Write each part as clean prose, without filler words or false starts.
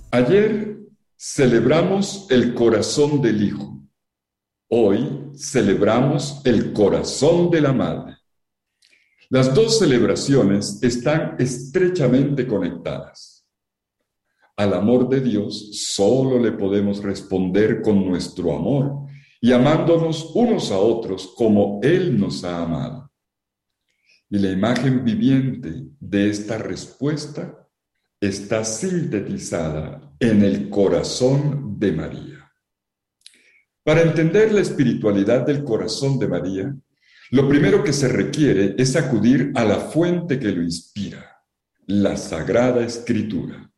Ayer celebramos el corazón del Hijo. Hoy celebramos el corazón de la Madre. Las dos celebraciones están estrechamente conectadas. Al amor de Dios solo le podemos responder con nuestro amor y amándonos unos a otros como Él nos ha amado. Y la imagen viviente de esta respuesta está sintetizada en el corazón de María. Para entender la espiritualidad del corazón de María, lo primero que se requiere es acudir a la fuente que lo inspira, la Sagrada Escritura.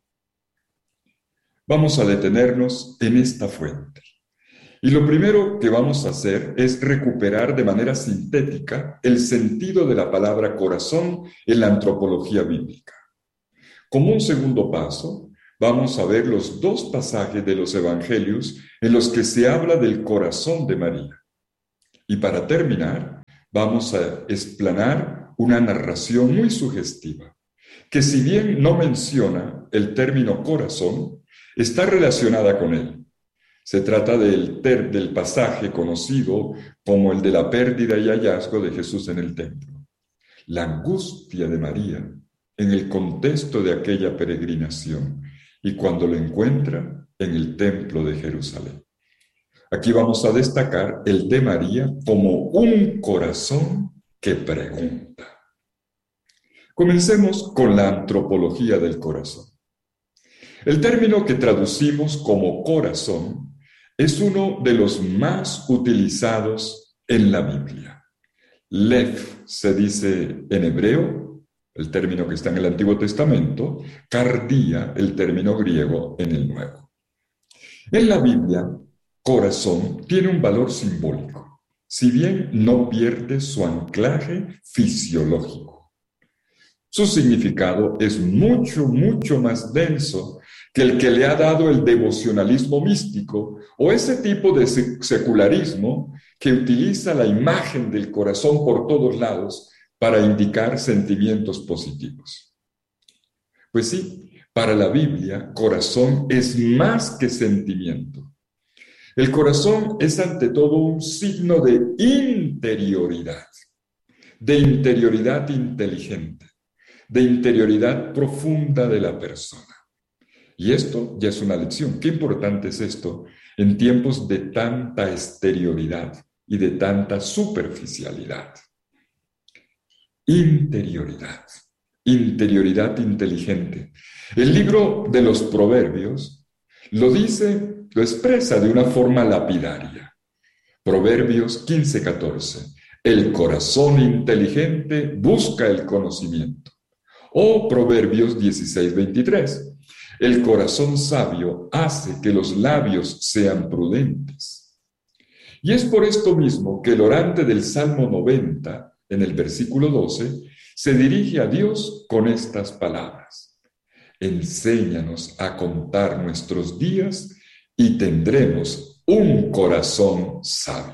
Vamos a detenernos en esta fuente. Y lo primero que vamos a hacer es recuperar de manera sintética el sentido de la palabra corazón en la antropología bíblica. Como un segundo paso, vamos a ver los dos pasajes de los evangelios en los que se habla del corazón de María. Y para terminar, vamos a explanar una narración muy sugestiva, que si bien no menciona el término corazón, está relacionada con él. Se trata del pasaje conocido como el de la pérdida y hallazgo de Jesús en el templo. La angustia de María en el contexto de aquella peregrinación y cuando lo encuentra en el templo de Jerusalén. Aquí vamos a destacar el de María como un corazón que pregunta. Comencemos con la antropología del corazón. El término que traducimos como corazón es uno de los más utilizados en la Biblia. Lev se dice en hebreo, el término que está en el Antiguo Testamento, cardia, el término griego en el Nuevo. En la Biblia, corazón tiene un valor simbólico, si bien no pierde su anclaje fisiológico. Su significado es mucho más denso que el que le ha dado el devocionalismo místico o ese tipo de secularismo que utiliza la imagen del corazón por todos lados para indicar sentimientos positivos. Pues sí, para la Biblia, corazón es más que sentimiento. El corazón es ante todo un signo de interioridad inteligente, de interioridad profunda de la persona. Y esto ya es una lección. Qué importante es esto en tiempos de tanta exterioridad y de tanta superficialidad. Interioridad, interioridad inteligente. El libro de los Proverbios lo dice, lo expresa de una forma lapidaria. Proverbios 15:14. El corazón inteligente busca el conocimiento. O Proverbios 16:23. El corazón sabio hace que los labios sean prudentes. Y es por esto mismo que el orante del Salmo 90, en el versículo 12, se dirige a Dios con estas palabras. Enséñanos a contar nuestros días y tendremos un corazón sabio.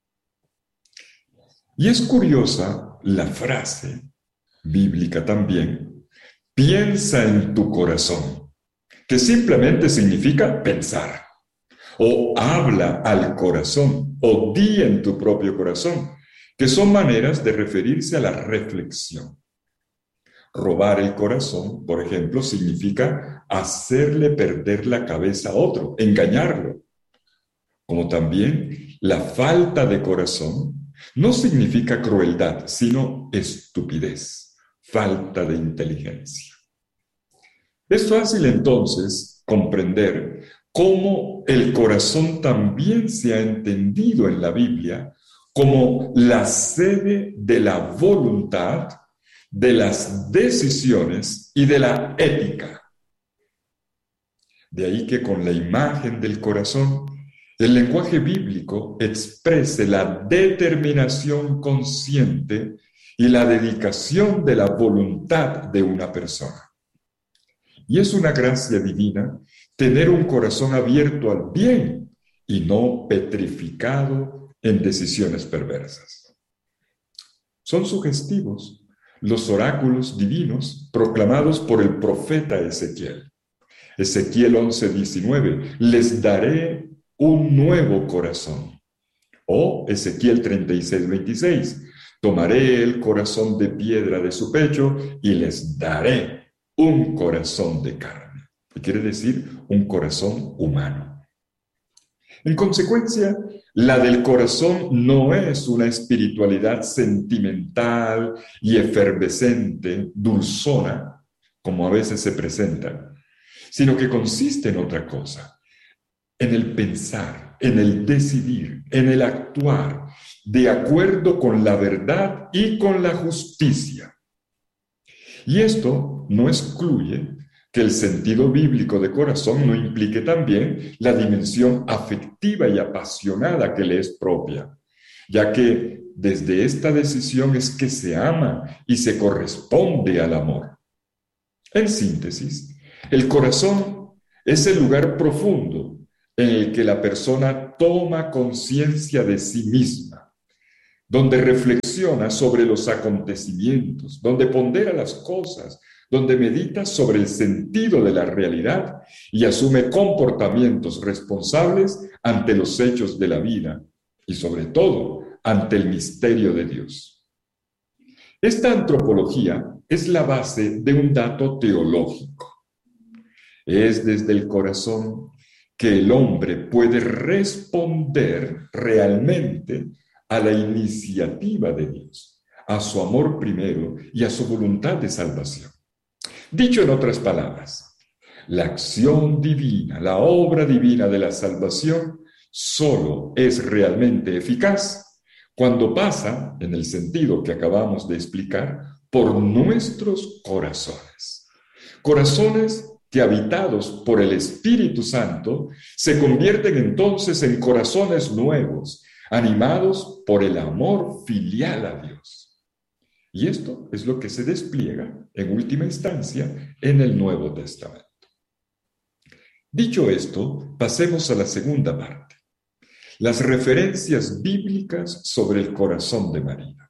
Y es curiosa la frase bíblica también, piensa en tu corazón, que simplemente significa pensar, o habla al corazón, o di en tu propio corazón, que son maneras de referirse a la reflexión. Robar el corazón, por ejemplo, significa hacerle perder la cabeza a otro, engañarlo. Como también la falta de corazón no significa crueldad, sino estupidez, falta de inteligencia. Es fácil entonces comprender cómo el corazón también se ha entendido en la Biblia como la sede de la voluntad, de las decisiones y de la ética. De ahí que con la imagen del corazón, el lenguaje bíblico exprese la determinación consciente y la dedicación de la voluntad de una persona. Y es una gracia divina tener un corazón abierto al bien y no petrificado en decisiones perversas. Son sugestivos los oráculos divinos proclamados por el profeta Ezequiel. Ezequiel 11:19, les daré un nuevo corazón. O Ezequiel 36:26, tomaré el corazón de piedra de su pecho y les daré un corazón de carne. ¿Qué quiere decir? Un corazón humano. En consecuencia, la del corazón no es una espiritualidad sentimental y efervescente, dulzona, como a veces se presenta, sino que consiste en otra cosa, en el pensar, en el decidir, en el actuar, de acuerdo con la verdad y con la justicia. Y esto no excluye que el sentido bíblico de corazón no implique también la dimensión afectiva y apasionada que le es propia, ya que desde esta decisión es que se ama y se corresponde al amor. En síntesis, el corazón es el lugar profundo en el que la persona toma conciencia de sí misma, donde reflexiona sobre los acontecimientos, donde pondera las cosas, donde medita sobre el sentido de la realidad y asume comportamientos responsables ante los hechos de la vida y sobre todo ante el misterio de Dios. Esta antropología es la base de un dato teológico. Es desde el corazón que el hombre puede responder realmente a la iniciativa de Dios, a su amor primero y a su voluntad de salvación. Dicho en otras palabras, la acción divina, la obra divina de la salvación solo es realmente eficaz cuando pasa, en el sentido que acabamos de explicar, por nuestros corazones. Corazones que habitados por el Espíritu Santo se convierten entonces en corazones nuevos, animados por el amor filial a Dios. Y esto es lo que se despliega, en última instancia, en el Nuevo Testamento. Dicho esto, pasemos a la segunda parte, las referencias bíblicas sobre el corazón de María.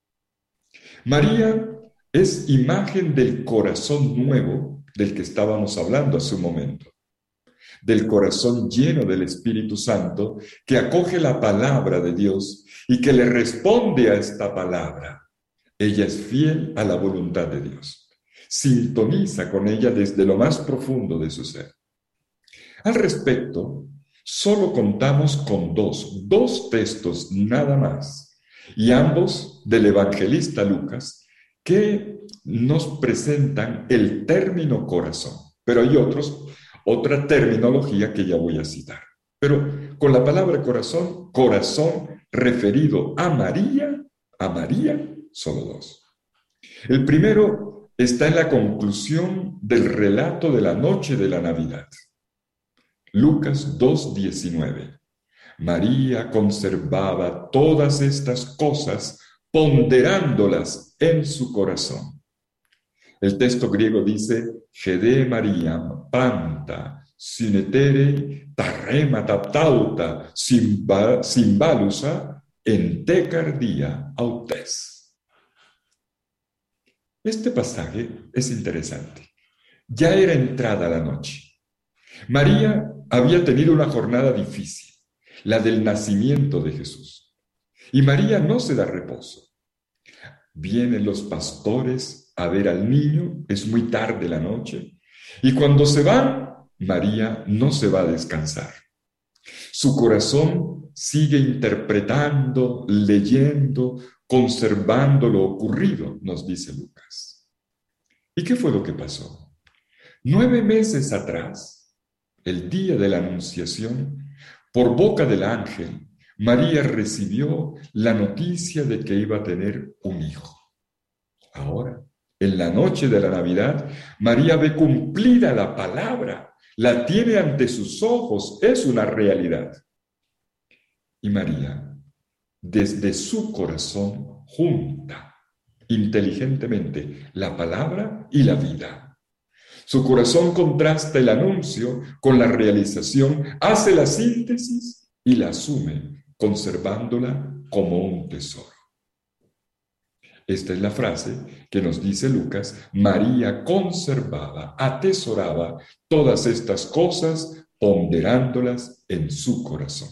María es imagen del corazón nuevo del que estábamos hablando hace un momento, del corazón lleno del Espíritu Santo que acoge la palabra de Dios y que le responde a esta palabra. Ella es fiel a la voluntad de Dios, sintoniza con ella desde lo más profundo de su ser. Al respecto, solo contamos con dos textos nada más, y ambos del evangelista Lucas, que nos presentan el término corazón, pero hay otra terminología que ya voy a citar. Pero con la palabra corazón, corazón referido a María, solo dos. El primero está en la conclusión del relato de la noche de la Navidad. Lucas 2:19. María conservaba todas estas cosas, ponderándolas en su corazón. El texto griego dice, Gede Mariam panta, sinetere, tarrema taptauta, simbalusa, entecardia autes. Este pasaje es interesante. Ya era entrada la noche. María había tenido una jornada difícil, la del nacimiento de Jesús. Y María no se da reposo. Vienen los pastores a ver al niño, es muy tarde la noche, y cuando se van, María no se va a descansar. Su corazón sigue interpretando, leyendo, conservando lo ocurrido, nos dice Lucas. ¿Y qué fue lo que pasó? 9 meses atrás, el día de la Anunciación, por boca del ángel, María recibió la noticia de que iba a tener un hijo. Ahora, en la noche de la Navidad, María ve cumplida la palabra, la tiene ante sus ojos, es una realidad. Y María, desde su corazón, junta inteligentemente la palabra y la vida. Su corazón contrasta el anuncio con la realización, hace la síntesis y la asume, conservándola como un tesoro. Esta es la frase que nos dice Lucas: María conservaba, atesoraba todas estas cosas, ponderándolas en su corazón.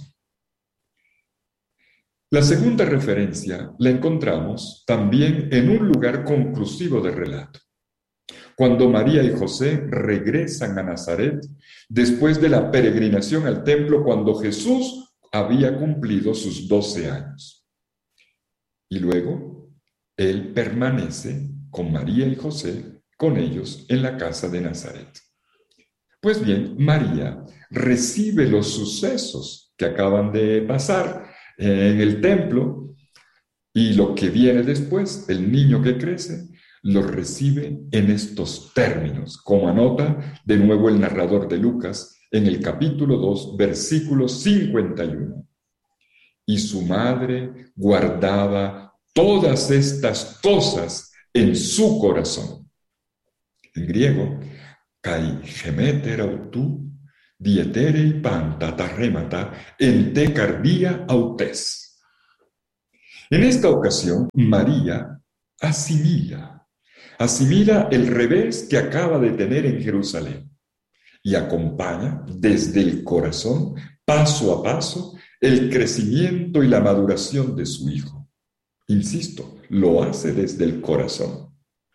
La segunda referencia la encontramos también en un lugar conclusivo del relato, cuando María y José regresan a Nazaret después de la peregrinación al templo cuando Jesús había cumplido sus 12 años. Y luego él permanece con María y José, con ellos en la casa de Nazaret. Pues bien, María recibe los sucesos que acaban de pasar en el templo y lo que viene después, el niño que crece, lo recibe en estos términos, como anota de nuevo el narrador de Lucas en el capítulo 2, versículo 51. Y su madre guardaba todas estas cosas en su corazón. En griego, kai gemeter autu, dieterei panta tarremata, en te cardia autes. En esta ocasión, María asimila el revés que acaba de tener en Jerusalén y acompaña desde el corazón, paso a paso, el crecimiento y la maduración de su hijo. Insisto, lo hace desde el corazón.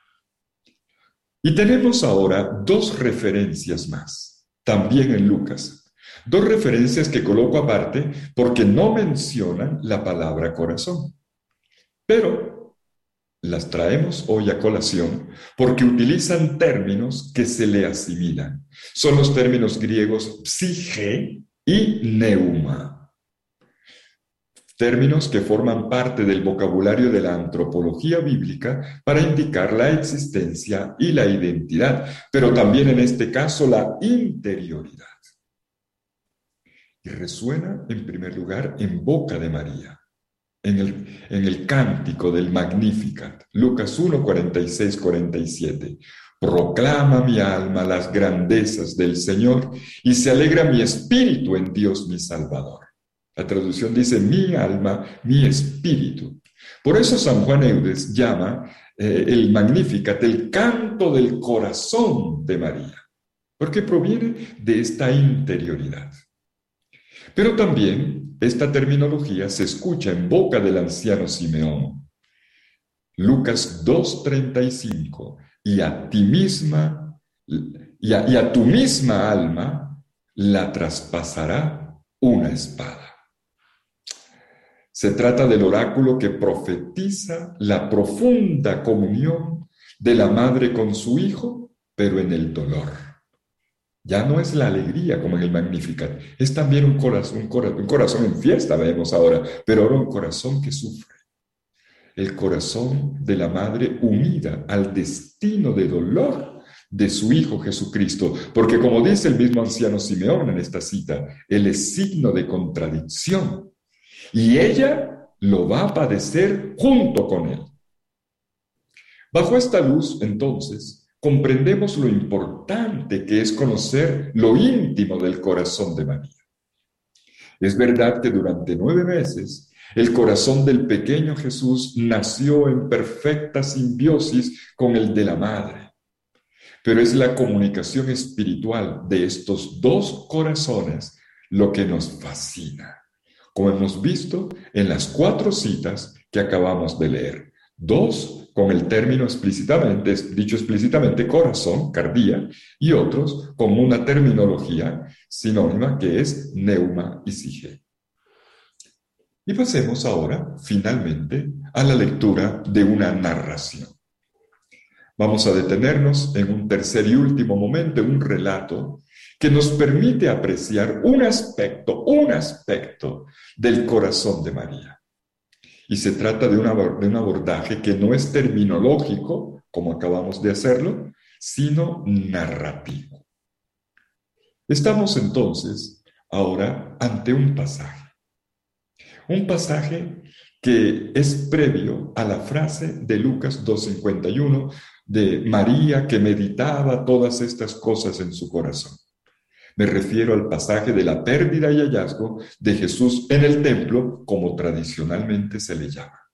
Y tenemos ahora dos referencias más, también en Lucas. Dos referencias que coloco aparte porque no mencionan la palabra corazón. Pero las traemos hoy a colación porque utilizan términos que se le asimilan. Son los términos griegos psige y neuma. Términos que forman parte del vocabulario de la antropología bíblica para indicar la existencia y la identidad, pero también en este caso la interioridad. Y resuena en primer lugar en boca de María, en el cántico del Magnificat, Lucas 1, 46, 47. Proclama mi alma las grandezas del Señor y se alegra mi espíritu en Dios mi Salvador. La traducción dice mi alma, mi espíritu. Por eso San Juan Eudes llama el Magnificat el canto del corazón de María, porque proviene de esta interioridad. Pero también esta terminología se escucha en boca del anciano Simeón. Lucas 2:35, y a tu misma alma la traspasará una espada. Se trata del oráculo que profetiza la profunda comunión de la madre con su hijo, pero en el dolor. Ya no es la alegría como en el Magnificat, es también un corazón en fiesta, vemos ahora, pero ahora un corazón que sufre. El corazón de la madre unida al destino de dolor de su Hijo Jesucristo, porque como dice el mismo anciano Simeón en esta cita, Él es signo de contradicción y ella lo va a padecer junto con Él. Bajo esta luz, entonces, comprendemos lo importante que es conocer lo íntimo del corazón de María. Es verdad que durante 9 meses el corazón del pequeño Jesús nació en perfecta simbiosis con el de la madre, pero es la comunicación espiritual de estos dos corazones lo que nos fascina, como hemos visto en las 4 citas que acabamos de leer. 2 con el término dicho explícitamente corazón, cardía, y otros con una terminología sinónima que es neuma y sige. Y pasemos ahora, finalmente, a la lectura de una narración. Vamos a detenernos en un tercer y último momento, un relato que nos permite apreciar un aspecto del corazón de María. Y se trata de un abordaje que no es terminológico, como acabamos de hacerlo, sino narrativo. Estamos entonces ahora ante un pasaje que es previo a la frase de Lucas 2:51 de María que meditaba todas estas cosas en su corazón. Me refiero al pasaje de la pérdida y hallazgo de Jesús en el templo, como tradicionalmente se le llama.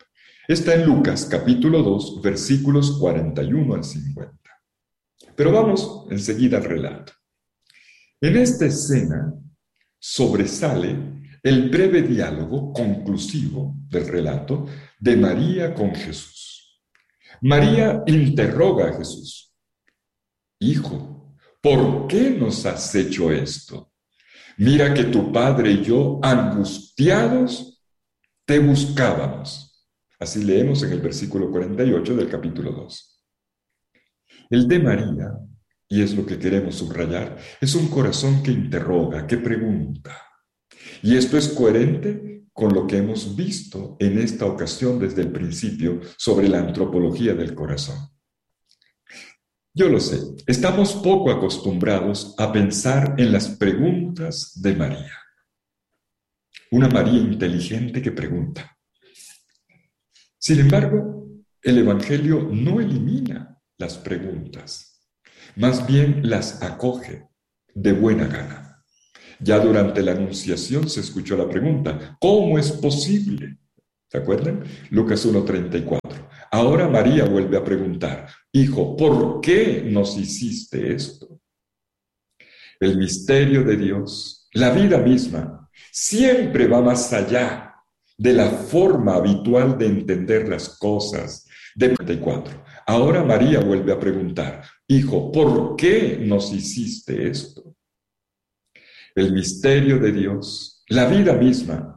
Está en Lucas capítulo 2, versículos 41 al 50. Pero vamos enseguida al relato. En esta escena sobresale el breve diálogo conclusivo del relato de María con Jesús. María interroga a Jesús: Hijo, ¿por qué nos has hecho esto? Mira que tu padre y yo, angustiados, te buscábamos. Así leemos en el versículo 48 del capítulo 2. El de María, y es lo que queremos subrayar, es un corazón que interroga, que pregunta. Y esto es coherente con lo que hemos visto en esta ocasión desde el principio sobre la antropología del corazón. Yo lo sé, estamos poco acostumbrados a pensar en las preguntas de María. Una María inteligente que pregunta. Sin embargo, el Evangelio no elimina las preguntas, más bien las acoge de buena gana. Ya durante la Anunciación se escuchó la pregunta: ¿cómo es posible? ¿Se acuerdan? Lucas 1:34. Ahora María vuelve a preguntar: Hijo, ¿por qué nos hiciste esto? El misterio de Dios, la vida misma, siempre va más allá de la forma habitual de entender las cosas. De 34. Ahora María vuelve a preguntar: Hijo, ¿por qué nos hiciste esto? El misterio de Dios, la vida misma,